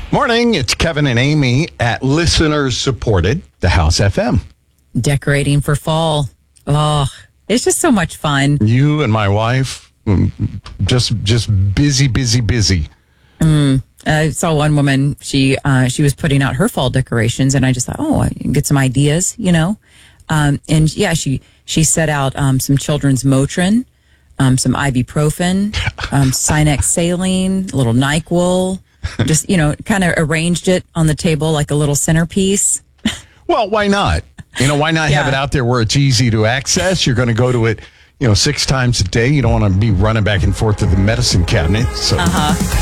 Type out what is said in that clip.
Morning, it's Kevin and Amy at Listeners Supported, the House FM. Decorating for fall. Oh, it's just so much fun. You and my wife, just busy. I saw one woman, she was putting out her fall decorations, and I just thought, I can get some ideas, and yeah, she set out some children's Motrin, some ibuprofen, Sinex saline, a little NyQuil, just, kind of arranged it on the table like a little centerpiece. Well, why not? Why not have it out there where it's easy to access? You're going to go to it, 6 times a day. You don't want to be running back and forth to the medicine cabinet. So.